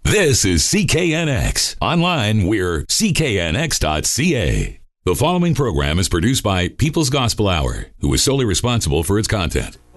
This is CKNX. Online, we're cknx.ca. The following program is produced by People's Gospel Hour, who is solely responsible for its content.